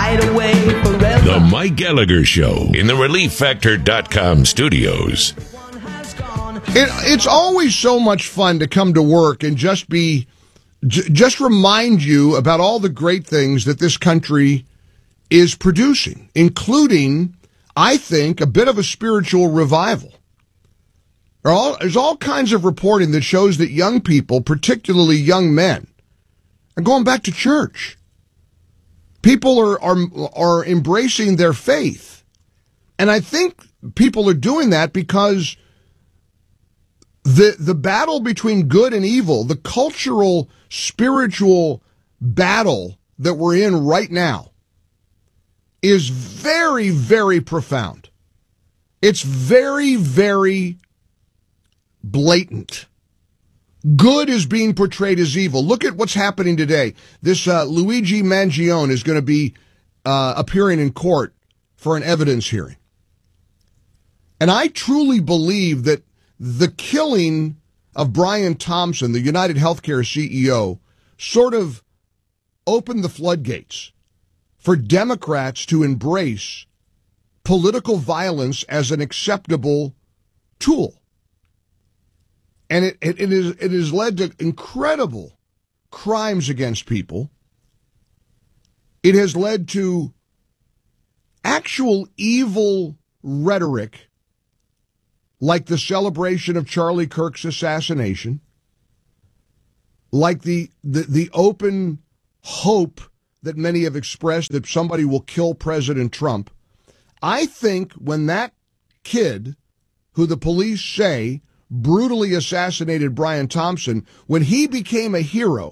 hide away forever. The Mike Gallagher Show in the ReliefFactor.com studios. It's always so much fun to come to work and just remind you about all the great things that this country is producing, including, I think, a bit of a spiritual revival. There's all kinds of reporting that shows that young people, particularly young men, are going back to church. People are embracing their faith. And I think people are doing that because the battle between good and evil, the cultural, spiritual battle that we're in right now, is very, very profound. It's very, very blatant. Good is being portrayed as evil. Look at what's happening today. This Luigi Mangione is going to be appearing in court for an evidence hearing. And I truly believe that the killing of Brian Thompson, the United Healthcare CEO, sort of opened the floodgates for Democrats to embrace political violence as an acceptable tool. And it has led to incredible crimes against people. It has led to actual evil rhetoric, like the celebration of Charlie Kirk's assassination, like the open hope that many have expressed that somebody will kill President Trump. I think when that kid, who the police say brutally assassinated Brian Thompson, when he became a hero,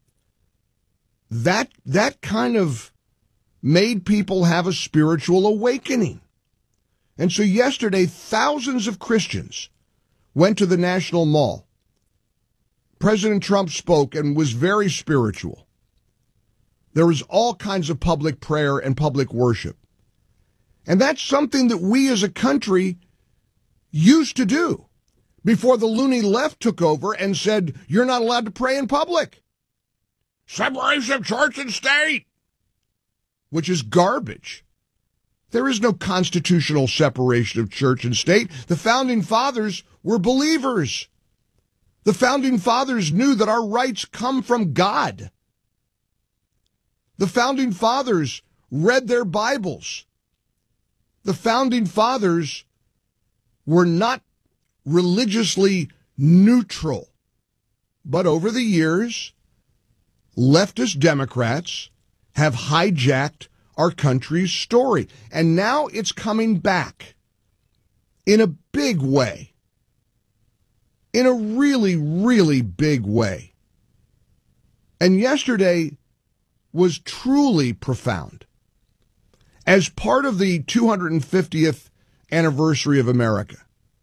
that kind of made people have a spiritual awakening. And so yesterday, thousands of Christians went to the National Mall. President Trump spoke and was very spiritual. There was all kinds of public prayer and public worship. And that's something that we as a country used to do before the loony left took over and said, you're not allowed to pray in public. Separation of church and state, which is garbage. There is no constitutional separation of church and state. The Founding Fathers were believers. The Founding Fathers knew that our rights come from God. The Founding Fathers read their Bibles. The Founding Fathers were not religiously neutral. But over the years, leftist Democrats have hijacked our country's story. And now it's coming back in a big way. In a really, really big way. And yesterday was truly profound. As part of the 250th anniversary of America,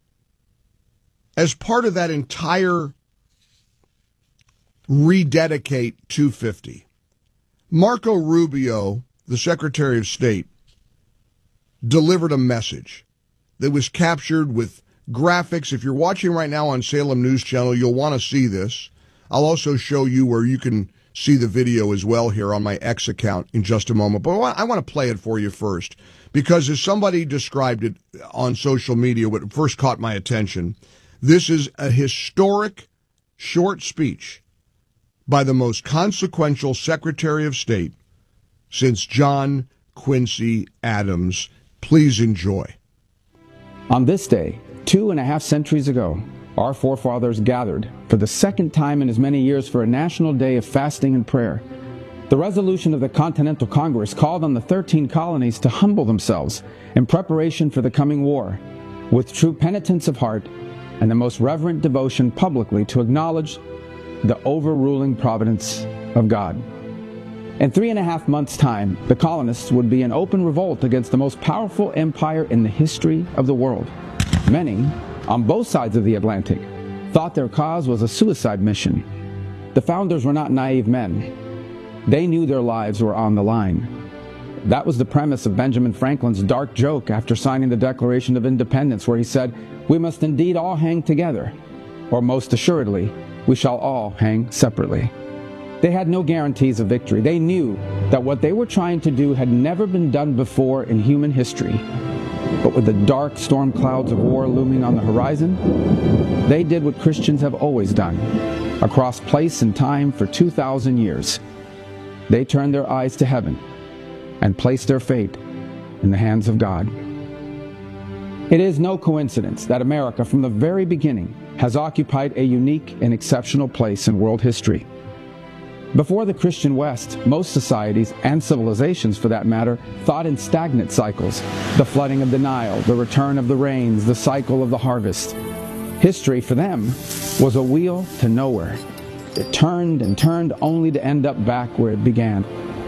as part of that entire rededicate 250, Marco Rubio, the Secretary of State, delivered a message that was captured with graphics. If you're watching right now on Salem News Channel, you'll want to see this. I'll also show you where you can see the video as well here on my X account in just a moment. But I want to play it for you first, because as somebody described it on social media, what first caught my attention, this is a historic short speech by the most consequential Secretary of State since John Quincy Adams. Please enjoy. On this day, 2.5 centuries ago, our forefathers gathered for the second time in as many years for a national day of fasting and prayer. The resolution of the Continental Congress called on the 13 colonies to humble themselves in preparation for the coming war, with true penitence of heart and the most reverent devotion publicly to acknowledge the overruling providence of God. In 3.5 months' time, the colonists would be in open revolt against the most powerful empire in the history of the world. Many, on both sides of the Atlantic, thought their cause was a suicide mission. The founders were not naive men. They knew their lives were on the line. That was the premise of Benjamin Franklin's dark joke after signing the Declaration of Independence, where he said, "We must indeed all hang together, or most assuredly, we shall all hang separately." They had no guarantees of victory. They knew that what they were trying to do had never been done before in human history. But with the dark storm clouds of war looming on the horizon, they did what Christians have always done, across place and time for 2,000 years. They turned their eyes to heaven and placed their fate in the hands of God. It is no coincidence that America, from the very beginning, has occupied a unique and exceptional place in world history. Before the Christian West, most societies, and civilizations for that matter, thought in stagnant cycles: the flooding of the Nile, the return of the rains, the cycle of the harvest. History, for them, was a wheel to nowhere. It turned and turned only to end up back where it began.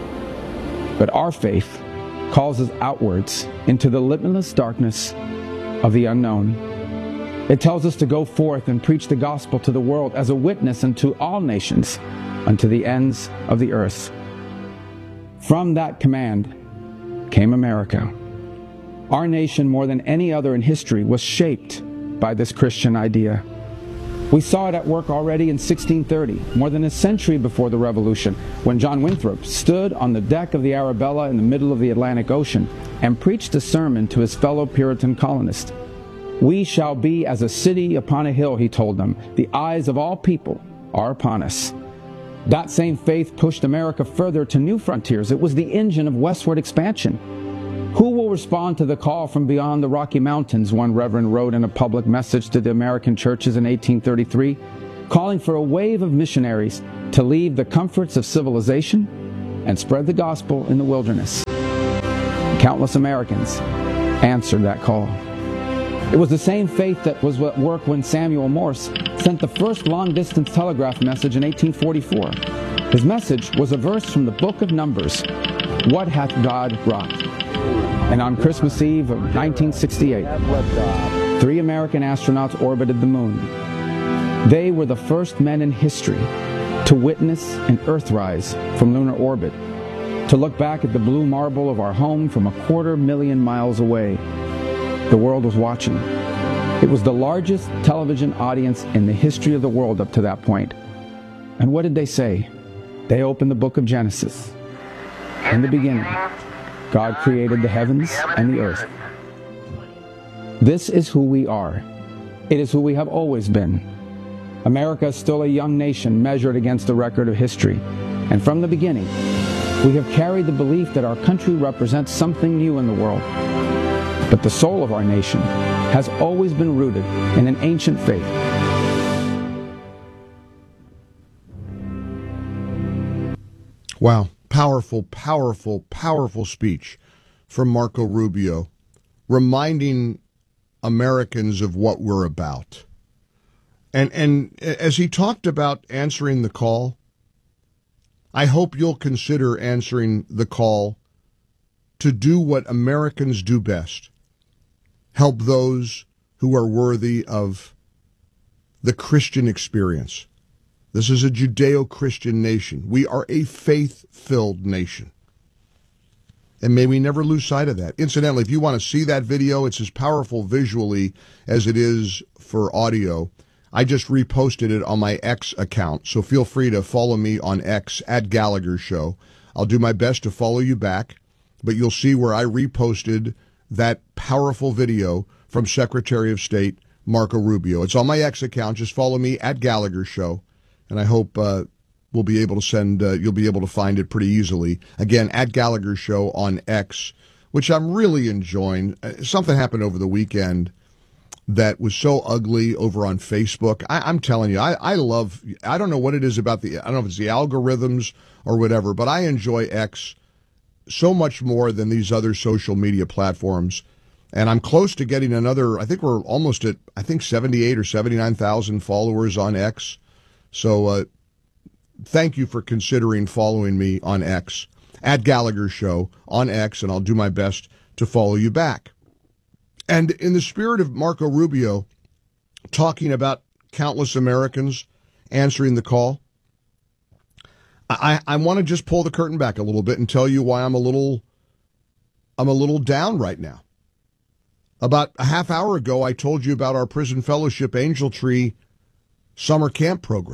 But our faith calls us outwards into the limitless darkness of the unknown. It tells us to go forth and preach the gospel to the world as a witness unto all nations, unto the ends of the earth. From that command came America. Our nation, more than any other in history, was shaped by this Christian idea. We saw it at work already in 1630, more than a century before the Revolution, when John Winthrop stood on the deck of the Arabella in the middle of the Atlantic Ocean and preached a sermon to his fellow Puritan colonists. "We shall be as a city upon a hill," he told them. "The eyes of all people are upon us." That same faith pushed America further to new frontiers. It was the engine of westward expansion. Who will respond to the call from beyond the Rocky Mountains, one reverend wrote in a public message to the American churches in 1833, calling for a wave of missionaries to leave the comforts of civilization and spread the gospel in the wilderness. Countless Americans answered that call. It was the same faith that was at work when Samuel Morse sent the first long-distance telegraph message in 1844. His message was a verse from the book of Numbers: "What hath God wrought?" And on Christmas Eve of 1968, 3 American astronauts orbited the moon. They were the first men in history to witness an Earthrise from lunar orbit, to look back at the blue marble of our home from 250,000 miles away. The world was watching. It was the largest television audience in the history of the world up to that point. And what did they say? They opened the book of Genesis. In the beginning, God created the heavens and the earth. This is who we are. It is who we have always been. America is still a young nation measured against the record of history. And from the beginning, we have carried the belief that our country represents something new in the world. But the soul of our nation has always been rooted in an ancient faith. Wow. Powerful, powerful, powerful speech from Marco Rubio, reminding Americans of what we're about. And as he talked about answering the call, I hope you'll consider answering the call to do what Americans do best: help those who are worthy of the Christian experience. This is a Judeo-Christian nation. We are a faith-filled nation. And may we never lose sight of that. Incidentally, if you want to see that video, it's as powerful visually as it is for audio. I just reposted it on my X account, so feel free to follow me on X at Gallagher Show. I'll do my best to follow you back, but you'll see where I reposted that powerful video from Secretary of State Marco Rubio. It's on my X account. Just follow me at Gallagher Show. And I hope we'll be able to send, you'll be able to find it pretty easily. Again, at Gallagher Show on X, which I'm really enjoying. Something happened over the weekend that was so ugly over on Facebook. I'm telling you, I love, I don't know what it is about I don't know if it's the algorithms or whatever, but I enjoy X so much more than these other social media platforms. And I'm close to getting another, I think we're almost at, 78 or 79,000 followers on X. So thank you for considering following me on X, at Gallagher Show on X, and I'll do my best to follow you back. And in the spirit of Marco Rubio talking about countless Americans answering the call, I want to just pull the curtain back a little bit and tell you why I'm a little down right now. About a half hour ago, I told you about our Prison Fellowship Angel Tree summer camp program.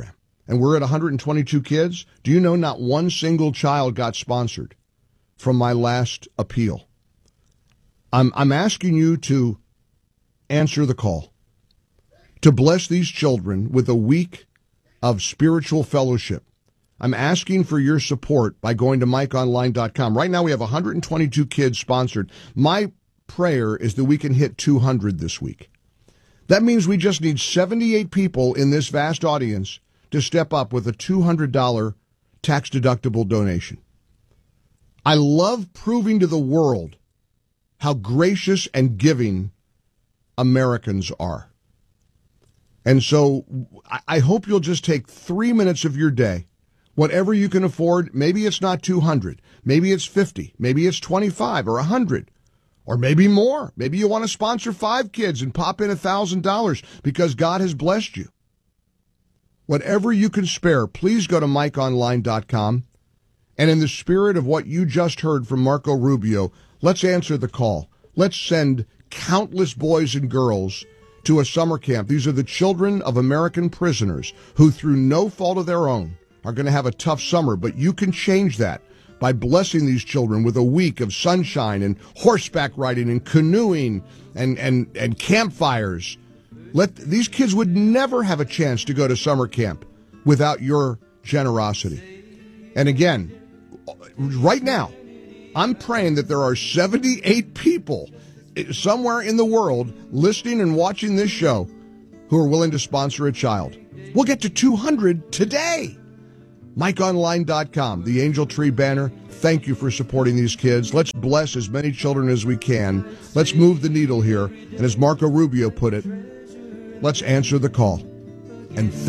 and we're at 122 kids, do you know not one single child got sponsored from my last appeal? I'm asking you to answer the call, to bless these children with a week of spiritual fellowship. I'm asking for your support by going to MikeOnline.com. Right now we have 122 kids sponsored. My prayer is that we can hit 200 this week. That means we just need 78 people in this vast audience to step up with a $200 tax-deductible donation. I love proving to the world how gracious and giving Americans are. And so I hope you'll just take 3 minutes of your day, whatever you can afford. Maybe it's not 200, maybe it's 50, maybe it's 25 or 100, or maybe more. Maybe you want to sponsor 5 kids and pop in $1,000 because God has blessed you. Whatever you can spare, please go to MikeOnline.com. And in the spirit of what you just heard from Marco Rubio, let's answer the call. Let's send countless boys and girls to a summer camp. These are the children of American prisoners who, through no fault of their own, are going to have a tough summer. But you can change that by blessing these children with a week of sunshine and horseback riding and canoeing and campfires. These kids would never have a chance to go to summer camp without your generosity. And again, right now, I'm praying that there are 78 people somewhere in the world listening and watching this show who are willing to sponsor a child. We'll get to 200 today. MikeOnline.com, the Angel Tree banner. Thank you for supporting these kids. Let's bless as many children as we can. Let's move the needle here. And as Marco Rubio put it, let's answer the call. And